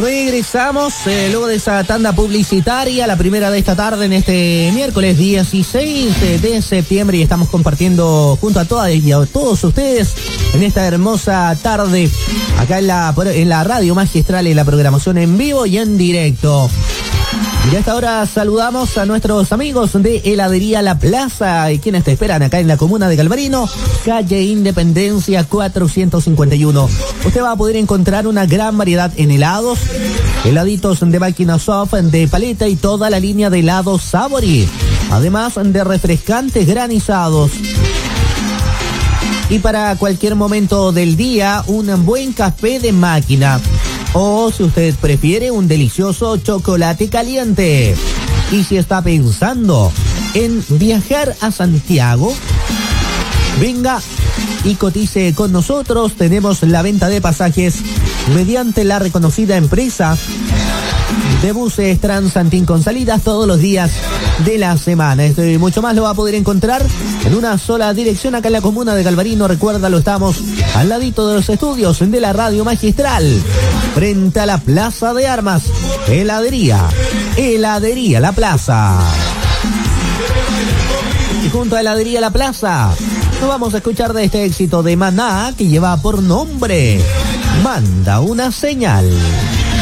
Regresamos luego de esa tanda publicitaria, la primera de esta tarde en este miércoles 16 de septiembre, y estamos compartiendo junto a todas y a todos ustedes en esta hermosa tarde acá en la radio magistral, en la programación en vivo y en directo. Y a esta hora saludamos a nuestros amigos de Heladería La Plaza, y quienes te esperan acá en la comuna de Galvarino, calle Independencia 451. Usted va a poder encontrar una gran variedad en helados, heladitos de máquina soft, de paleta y toda la línea de helados Sabori, además de refrescantes granizados. Y para cualquier momento del día, un buen café de máquina. O si usted prefiere, un delicioso chocolate caliente. Y si está pensando en viajar a Santiago, venga y cotice con nosotros. Tenemos la venta de pasajes mediante la reconocida empresa de buses Transantín con salidas todos los días de la semana. Esto y mucho más lo va a poder encontrar en una sola dirección acá en la comuna de Galvarino. Recuérdalo, estamos al ladito de los estudios de la radio magistral, frente a la Plaza de Armas. Heladería La Plaza. Y junto a Heladería La Plaza nos vamos a escuchar de este éxito de Maná que lleva por nombre Manda una señal.